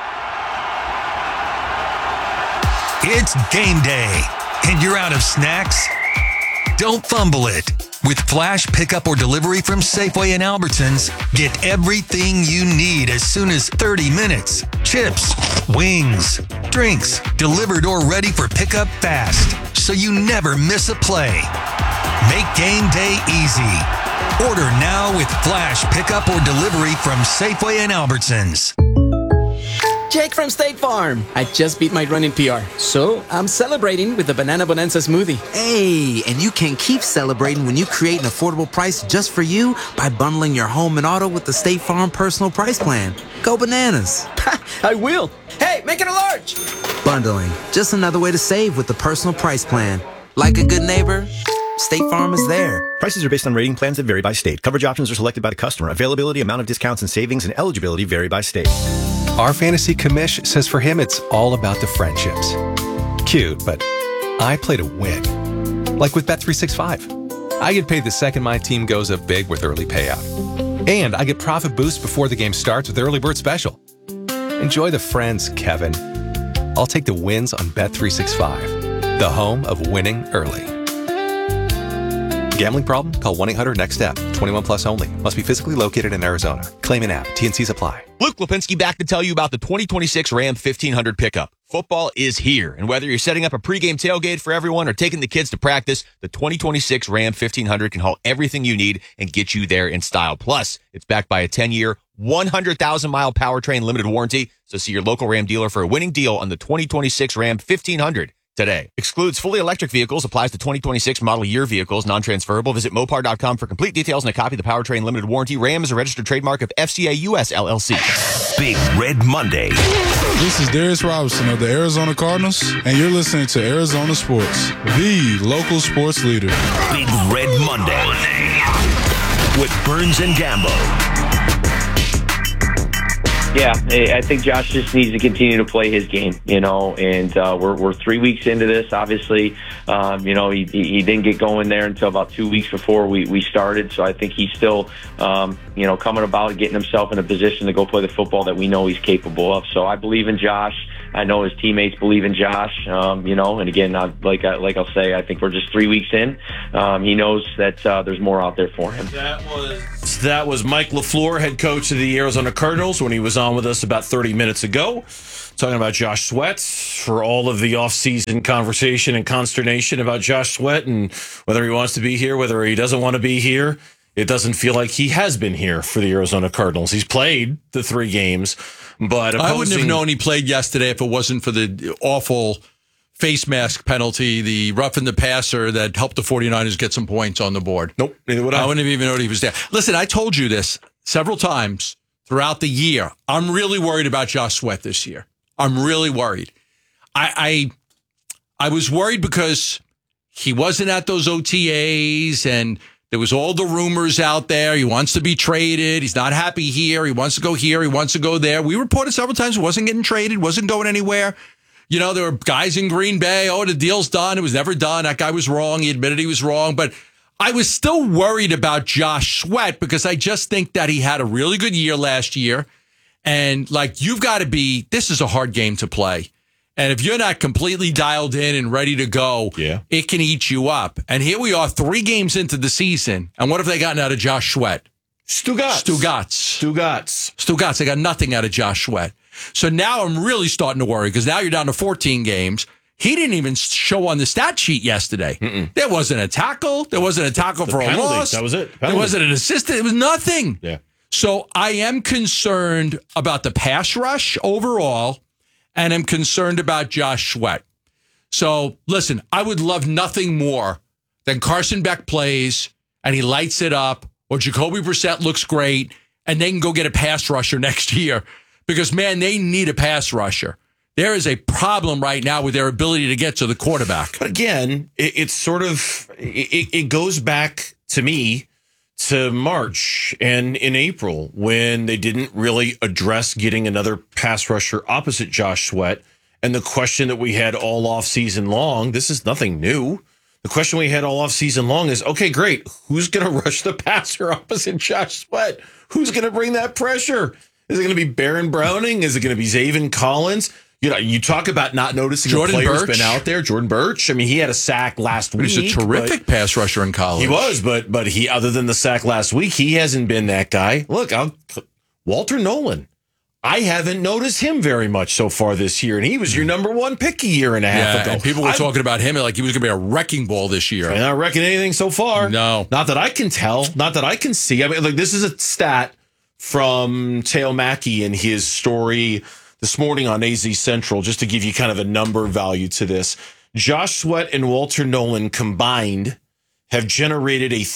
It's game day, and you're out of snacks? Don't fumble it. With Flash Pickup or Delivery from Safeway and Albertsons, get everything you need as soon as 30 minutes. Chips, wings, drinks, delivered or ready for pickup fast, so you never miss a play. Make game day easy. Order now with Flash Pickup or Delivery from Safeway and Albertsons. Jake from State Farm. I just beat my running PR, so I'm celebrating with the Banana Bonanza smoothie. Hey, and you can keep celebrating when you create an affordable price just for you by bundling your home and auto with the State Farm Personal Price Plan. Go bananas. I will. Hey, make it a large. Bundling, just another way to save with the Personal Price Plan. Like a good neighbor, State Farm is there. Prices are based on rating plans that vary by state. Coverage options are selected by the customer. Availability, amount of discounts and savings, and eligibility vary by state. Our fantasy commish says for him it's all about the friendships. Cute, but I play to win. Like with Bet365. I get paid the second my team goes up big with early payout. And I get profit boost before the game starts with Early Bird Special. Enjoy the friends, Kevin. I'll take the wins on Bet365, the home of winning early. Gambling problem? Call 1-800-NEXT-STEP. 21 plus only. Must be physically located in Arizona. Claim an app. T&Cs apply. Luke Lipinski back to tell you about the 2026 Ram 1500 pickup. Football is here, and whether you're setting up a pregame tailgate for everyone or taking the kids to practice, the 2026 Ram 1500 can haul everything you need and get you there in style. Plus, it's backed by a 10-year, 100,000-mile powertrain limited warranty, so see your local Ram dealer for a winning deal on the 2026 Ram 1500. Today. Excludes fully electric vehicles, applies to 2026 model year vehicles, non-transferable. Visit Mopar.com for complete details and a copy of the powertrain limited warranty. Ram is a registered trademark of FCA US LLC. Big Red Monday. This is Darius Robinson of the Arizona Cardinals, and you're listening to Arizona Sports, the local sports leader. Big Red Monday with Burns and Gambo. Yeah, I think Josh just needs to continue to play his game, and we're 3 weeks into this. Obviously, he didn't get going there until about 2 weeks before we started. So I think he's still, coming about getting himself in a position to go play the football that we know he's capable of. So I believe in Josh. I know his teammates believe in Josh, and again, like I'll say, I think we're just 3 weeks in. He knows that there's more out there for him. That was Mike LaFleur, head coach of the Arizona Cardinals, when he was on with us about 30 minutes ago, talking about Josh Sweat, for all of the offseason conversation and consternation about Josh Sweat and whether he wants to be here, whether he doesn't want to be here. It doesn't feel like he has been here for the Arizona Cardinals. He's played the 3 games, but I wouldn't have known he played yesterday if it wasn't for the awful face mask penalty, the roughing the passer that helped the 49ers get some points on the board. Nope, neither would I. I wouldn't have even known he was there. Listen, I told you this several times throughout the year. I'm really worried about Josh Sweat this year. I'm really worried. I was worried because he wasn't at those OTAs and there was all the rumors out there. He wants to be traded. He's not happy here. He wants to go here. He wants to go there. We reported several times he wasn't getting traded, wasn't going anywhere. There were guys in Green Bay. Oh, the deal's done. It was never done. That guy was wrong. He admitted he was wrong. But I was still worried about Josh Sweat because I just think that he had a really good year last year. And you've got to be, this is a hard game to play. And if you're not completely dialed in and ready to go, it can eat you up. And here we are 3 games into the season. And what have they gotten out of Josh Sweat? Stugotz. They got nothing out of Josh Sweat. So now I'm really starting to worry because now you're down to 14 games. He didn't even show on the stat sheet yesterday. There wasn't a tackle. There wasn't a tackle for a loss. That was it. There wasn't an assist. It was nothing. Yeah. So I am concerned about the pass rush overall, and I'm concerned about Josh Sweat. So listen, I would love nothing more than Carson Beck plays and he lights it up, or Jacoby Brissett looks great, and they can go get a pass rusher next year. Because, man, they need a pass rusher. There is a problem right now with their ability to get to the quarterback. But again, it's sort of, it goes back to me to March and in April when they didn't really address getting another pass rusher opposite Josh Sweat. And the question that we had all off season long, this is nothing new. The question we had all off season long is, okay, great. Who's going to rush the passer opposite Josh Sweat? Who's going to bring that pressure? Is it going to be Baron Browning? Is it going to be Zaven Collins? You talk about not noticing Jordan a player Birch has been out there. Jordan Birch. I mean, he had a sack last week. He's a terrific pass rusher in college. He was, but he, other than the sack last week, he hasn't been that guy. Look, Walter Nolan. I haven't noticed him very much so far this year, and he was your number 1 pick a year and a half ago. And people were talking about him like he was going to be a wrecking ball this year. I'm not wrecking anything so far. No. Not that I can tell. Not that I can see. I mean, this is a stat from Teo Mackey in his story this morning on AZ Central, just to give you kind of a number value to this. Josh Sweat and Walter Nolan combined have generated a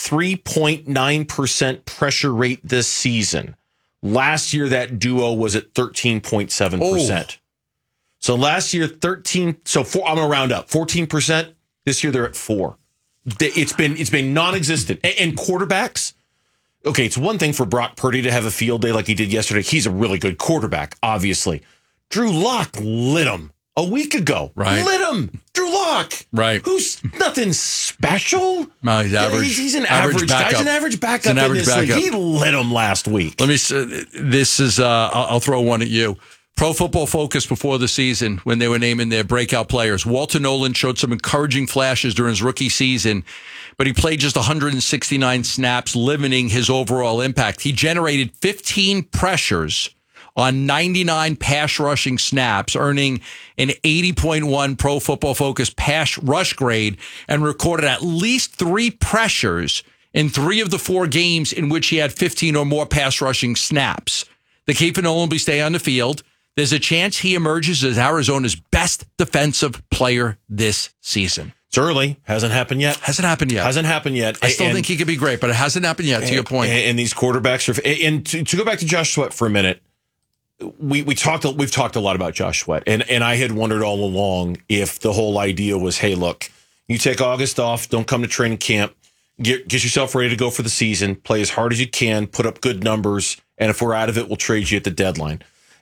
3.9% pressure rate this season. Last year, that duo was at 13.7%. So last year, 13. So I'm going to round up 14%. This year, they're at 4. It's been non-existent. And quarterbacks. Okay, it's one thing for Brock Purdy to have a field day like he did yesterday. He's a really good quarterback, obviously. Drew Lock lit him a week ago. Right. Lit him. Drew Lock. Right. Who's nothing special. No, he's average. He's an average guy. He's an average backup in this league. He lit him last week. Let me this is I'll throw one at you. Pro Football Focus before the season, when they were naming their breakout players, Walter Nolan showed some encouraging flashes during his rookie season, but he played just 169 snaps, limiting his overall impact. He generated 15 pressures on 99 pass rushing snaps, earning an 80.1 Pro Football Focus pass rush grade, and recorded at least 3 pressures in 3 of the 4 games in which he had 15 or more pass rushing snaps. The key for Nolan will be stay on the field. There's a chance he emerges as Arizona's best defensive player this season. It's early. Hasn't happened yet. Hasn't happened yet. I still think he could be great, but it hasn't happened yet, to your point. And these quarterbacks are... And to go back to Josh Sweat for a minute, we've talked a lot about Josh Sweat, and I had wondered all along if the whole idea was, hey, look, you take August off, don't come to training camp, get yourself ready to go for the season, play as hard as you can, put up good numbers, and if we're out of it, we'll trade you at the deadline.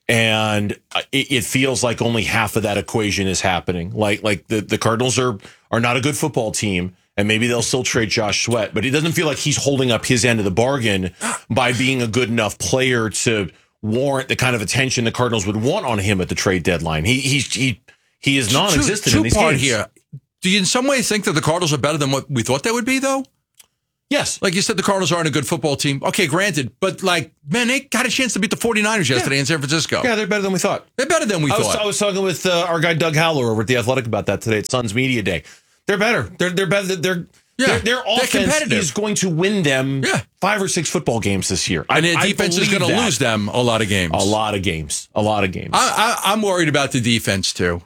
And it feels like only half of that equation is happening. Like the Cardinals are not a good football team, and maybe they'll still trade Josh Sweat, but it doesn't feel like he's holding up his end of the bargain by being a good enough player to warrant the kind of attention the Cardinals would want on him at the trade deadline. He is non-existent in these games. Here. Do you in some way think that the Cardinals are better than what we thought they would be, though? Yes. Like you said, the Cardinals aren't a good football team. Okay, granted. But, man, they got a chance to beat the 49ers yesterday in San Francisco. Yeah, they're better than we thought. They're better than we thought. I was talking with our guy Doug Howler over at The Athletic about that today at Suns Media Day. They're better. They're better. Their offense is going to win them 5 or 6 football games this year. And their defense is going to lose them a lot of games. A lot of games. I'm worried about the defense, too.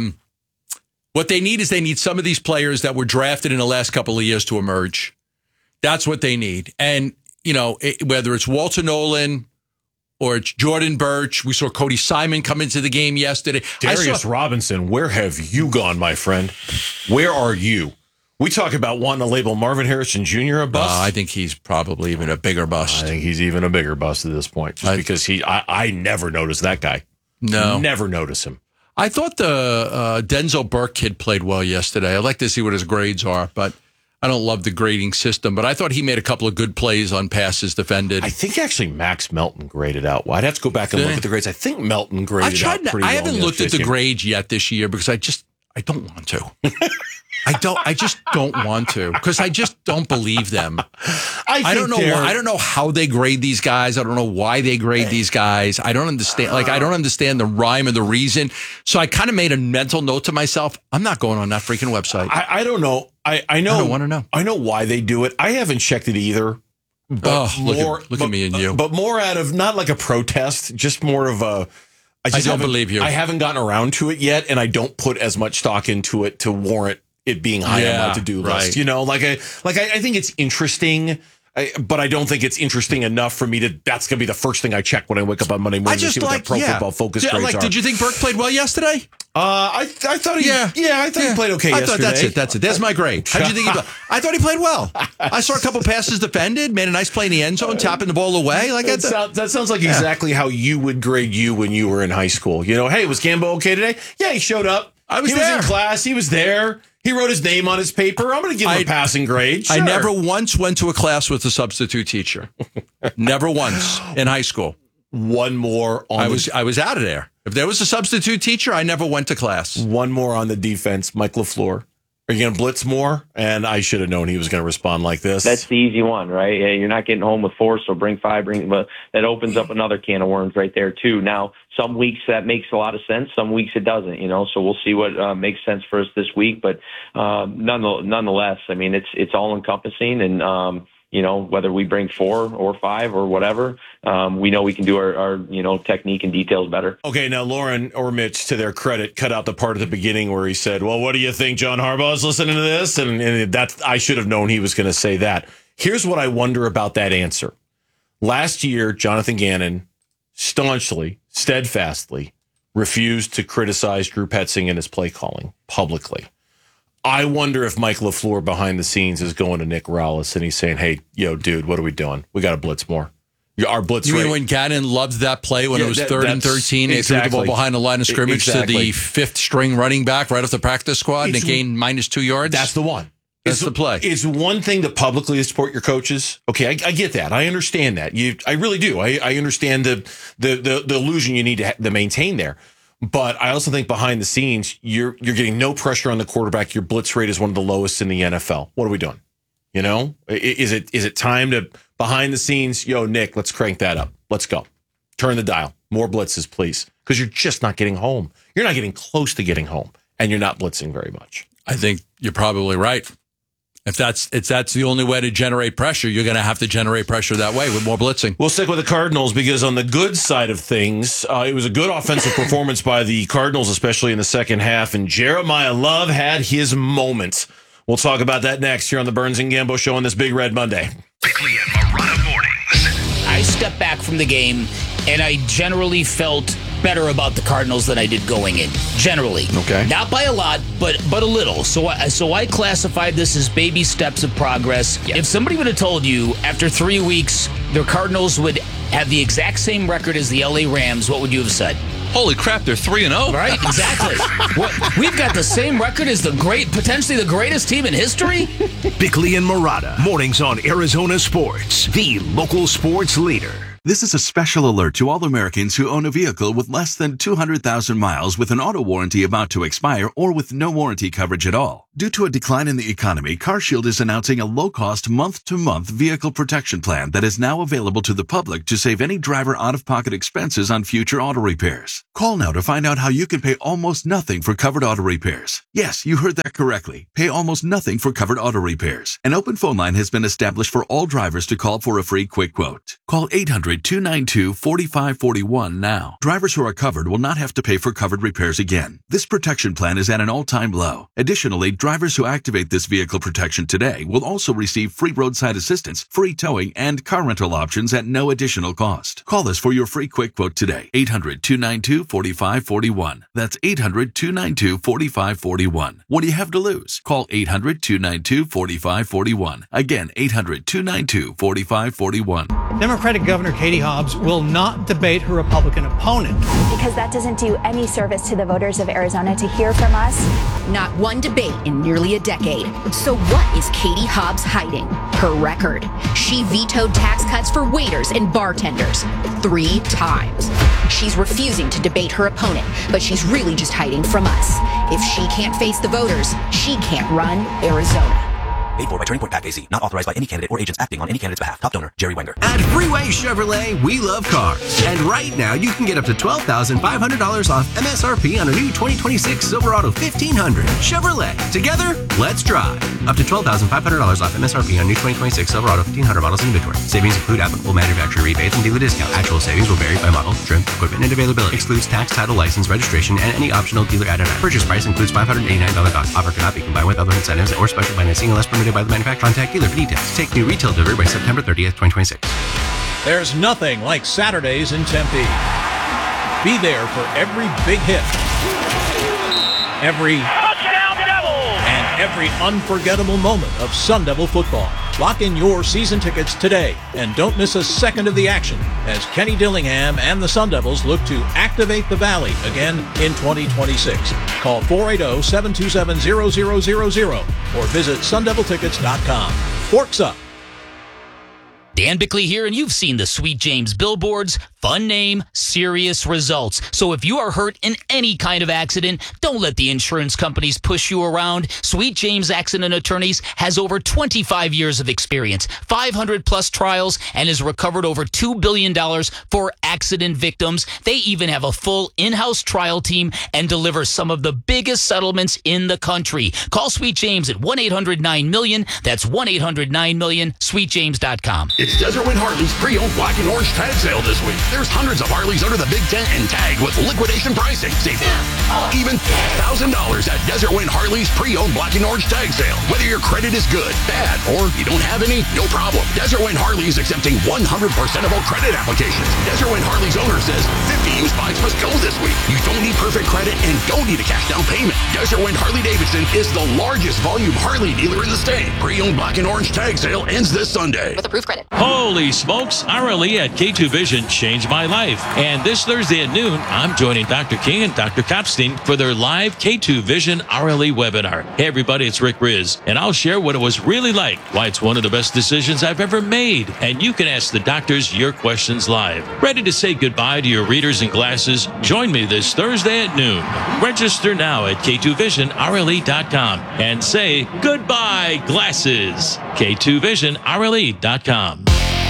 What they need is some of these players that were drafted in the last couple of years to emerge. That's what they need. And, whether it's Walter Nolan or it's Jordan Birch, we saw Cody Simon come into the game yesterday. Darius Robinson, where have you gone, my friend? Where are you? We talk about wanting to label Marvin Harrison Jr. a bust. I think he's probably even a bigger bust. I think he's even a bigger bust at this point, just because I never noticed that guy. No. Never notice him. I thought the Denzel Burke kid played well yesterday. I'd like to see what his grades are, but I don't love the grading system, but I thought he made a couple of good plays on passes defended. I think actually Max Melton graded out. Well, I'd have to go back and look at the grades. I think Melton graded out pretty well. I haven't looked at the grades yet this year because I don't want to. I just don't want to because I just don't believe them. I don't know why. I don't know how they grade these guys. I don't know why they grade these guys. I don't understand. I don't understand the rhyme or the reason. So I kind of made a mental note to myself. I'm not going on that freaking website. I don't know. I know. I don't want to know. I know why they do it. I haven't checked it either. But look at me and you. But more out of not like a protest, just more of a. I don't believe you. I haven't gotten around to it yet, and I don't put as much stock into it to warrant it being high on my to-do list. Right. I think it's interesting, but I don't think it's interesting enough for me to. That's going to be the first thing I check when I wake up on Monday morning to see what that Pro Football Focus grades are. Did you think Burke played well yesterday? I thought he. I thought he played okay yesterday. I thought that's it. That's my grade. How did you think he played? I thought he played well. I saw a couple passes defended, made a nice play in the end zone, tapping the ball away. That sounds like exactly how you would grade you when you were in high school. Hey, was Gambo okay today? Yeah, he showed up. He was in class. He was there. He wrote his name on his paper. I'm going to give him a passing grade. Sure. I never once went to a class with a substitute teacher. Never once in high school. One more on I was out of there. If there was a substitute teacher, I never went to class. One more on the defense, Mike LaFleur. Are you going to blitz more? And I should have known he was going to respond like this. That's the easy one, right? You're not getting home with 4, so bring 5. But that opens up another can of worms right there too. Now, some weeks that makes a lot of sense. Some weeks it doesn't. So we'll see what makes sense for us this week. But nonetheless, I mean, it's all encompassing, and whether we bring 4 or 5 or whatever, we know we can do our technique and details better. Okay, now Lauren or Mitch, to their credit, cut out the part at the beginning where he said, well, what do you think John Harbaugh's listening to this? And that I should have known he was going to say that. Here's what I wonder about that answer. Last year, Jonathan Gannon staunchly, steadfastly refused to criticize Drew Petzing and his play calling publicly. I wonder if Mike LaFleur behind the scenes is going to Nick Rallis and he's saying, hey, dude, what are we doing? We got to blitz more. Our blitz You rate. mean when Gannon loved that play when it was 3rd and 13, they threw the ball behind the line of scrimmage to the 5th string running back right off the practice squad and it gained -2 yards? That's the one. That's the play. It's one thing to publicly support your coaches. Okay, I get that. I understand that. I really do. I understand the illusion you need to maintain there. But I also think behind the scenes, you're getting no pressure on the quarterback. Your blitz rate is one of the lowest in the NFL. What are we doing? Is it time to behind the scenes? Nick, let's crank that up. Let's go. Turn the dial. More blitzes, please. Because you're just not getting home. You're not getting close to getting home, and you're not blitzing very much. I think you're probably right. If that's the only way to generate pressure, you're going to have to generate pressure that way with more blitzing. We'll stick with the Cardinals because on the good side of things, it was a good offensive performance by the Cardinals, especially in the second half. And Jeremiah Love had his moment. We'll talk about that next here on the Burns and Gambo Show on this Big Red Monday. Bickley and Marotta mornings. I stepped back from the game, and I generally felt better about the Cardinals than I did going in. Generally, okay, not by a lot, but a little. So I classified this as baby steps of progress. If somebody would have told you after 3 weeks the Cardinals would have the exact same record as the LA Rams, what would you have said? Holy crap, they're 3-0. Right, exactly. We've got the same record as potentially the greatest team in history? Bickley and Murata, mornings on Arizona Sports, the local sports leader. This is a special alert to all Americans who own a vehicle with less than 200,000 miles with an auto warranty about to expire or with no warranty coverage at all. Due to a decline in the economy, CarShield is announcing a low-cost month-to-month vehicle protection plan that is now available to the public to save any driver out-of-pocket expenses on future auto repairs. Call now to find out how you can pay almost nothing for covered auto repairs. Yes, you heard that correctly. Pay almost nothing for covered auto repairs. An open phone line has been established for all drivers to call for a free quick quote. Call 800-292-4541 now. Drivers who are covered will not have to pay for covered repairs again. This protection plan is at an all-time low. Additionally, drivers who activate this vehicle protection today will also receive free roadside assistance, free towing, and car rental options at no additional cost. Call us for your free quick quote today. 800-292-4541. That's 800-292-4541. What do you have to lose? Call 800-292-4541. Again, 800-292-4541. Democratic Governor Katie Hobbs will not debate her Republican opponent. Because that doesn't do any service to the voters of Arizona to hear from us. Not one debate in nearly a decade. So what is Katie Hobbs hiding? Her record. She vetoed tax cuts for waiters and bartenders 3 times. She's refusing to debate her opponent, but she's really just hiding from us. If she can't face the voters, she can't run Arizona. Paid for by Turning Point PAC AC. Not authorized by any candidate or agents acting on any candidate's behalf. Top donor, Jerry Wenger. At Freeway Chevrolet, we love cars. And right now, you can get up to $12,500 off MSRP on a new 2026 Silverado 1500. Chevrolet. Together, let's drive. Up to $12,500 off MSRP on new 2026 Silverado 1500 models in inventory. Savings include applicable manufacturer rebates and dealer discount. Actual savings will vary by model, trim, equipment, and availability. Excludes tax, title, license, registration, and any optional dealer added on. Purchase price includes $589 cost. Offer cannot be combined with other incentives or special financing unless permitted by the manufacturer. Contact dealer for details. Take new retail delivery by September 30th, 2026. There's nothing like Saturdays in Tempe. Be there for every big hit, every touchdown Devils, and every unforgettable moment of Sun Devil football. Lock in your season tickets today and don't miss a second of the action as Kenny Dillingham and the Sun Devils look to activate the Valley again in 2026. Call 480-727-0000 or visit sundeviltickets.com. Forks up. Dan Bickley here, and you've seen the Sweet James billboards. Fun name, serious results. So if you are hurt in any kind of accident, don't let the insurance companies push you around. Sweet James Accident Attorneys has over 25 years of experience, 500 plus trials, and has recovered over $2 billion for accident victims. They even have a full in-house trial team and deliver some of the biggest settlements in the country. Call Sweet James at 1-800-9-MILLION. That's 1-800-9-MILLION, sweetjames.com. It's Desert Wind Harley's pre-owned black and orange tag sale this week. There's hundreds of Harleys under the Big Tent and tag with liquidation pricing. Save even $1,000 at Desert Wind Harley's pre-owned black and orange tag sale. Whether your credit is good, bad, or you don't have any, no problem. Desert Wind Harley is accepting 100% of all credit applications. Desert Wind Harley's owner says 50 used bikes must go this week. You don't need perfect credit and don't need a cash down payment. Desert Wind Harley-Davidson is the largest volume Harley dealer in the state. Pre-owned black and orange tag sale ends this Sunday. With approved credit. Holy smokes, RLE at K2 Vision changed my life. And this Thursday at noon, I'm joining Dr. King and Dr. Kopstein for their live K2 Vision RLE webinar. Hey everybody, it's Rick Riz, and I'll share what it was really like, why it's one of the best decisions I've ever made, and you can ask the doctors your questions live. Ready to say goodbye to your readers and glasses? Join me this Thursday at noon. Register now at K2VisionRLE.com and say goodbye glasses. K2VisionRLE.com.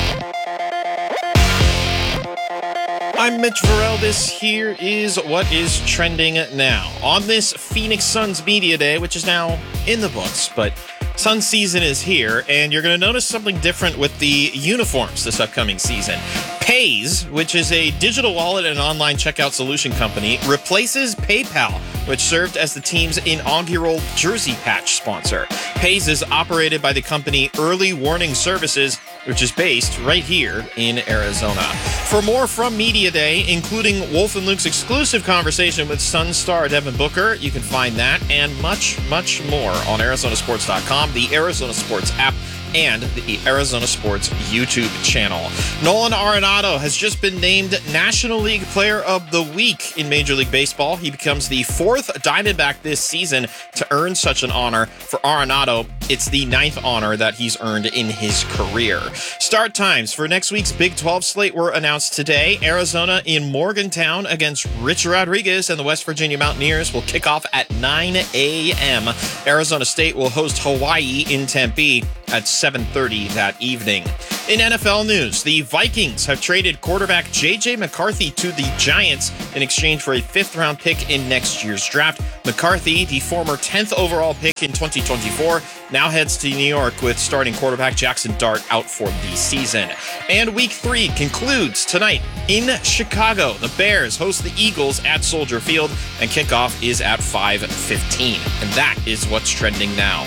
I'm Mitch Varel. This here is what is trending now. On this Phoenix Suns Media Day, which is now in the books, but Suns season is here, and you're going to notice something different with the uniforms this upcoming season. Paze, which is a digital wallet and online checkout solution company, replaces PayPal, which served as the team's inaugural jersey patch sponsor. Paze is operated by the company Early Warning Services, which is based right here in Arizona. For more from Media Day, including Wolf and Luke's exclusive conversation with Sun star Devin Booker, you can find that and much, much more on ArizonaSports.com, the Arizona Sports app, and the Arizona Sports YouTube channel. Nolan Arenado has just been named National League Player of the Week in Major League Baseball. He becomes the 4th Diamondback this season to earn such an honor. For Arenado, it's the 9th honor that he's earned in his career. Start times for next week's Big 12 slate were announced today. Arizona in Morgantown against Rich Rodriguez and the West Virginia Mountaineers will kick off at 9 a.m. Arizona State will host Hawaii in Tempe at 7:30 that evening. In NFL news, the Vikings have traded quarterback J.J. McCarthy to the Giants in exchange for a 5th-round pick in next year's draft. McCarthy, the former 10th overall pick in 2024, now heads to New York with starting quarterback Jackson Dart out for the season. And Week 3 concludes tonight in Chicago. The Bears host the Eagles at Soldier Field, and kickoff is at 5:15. And that is what's trending now.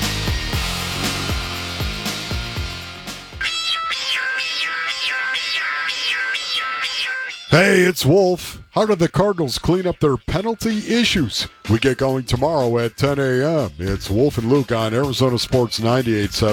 Hey, it's Wolf. How did the Cardinals clean up their penalty issues? We get going tomorrow at 10 a.m. It's Wolf and Luke on Arizona Sports 98.7.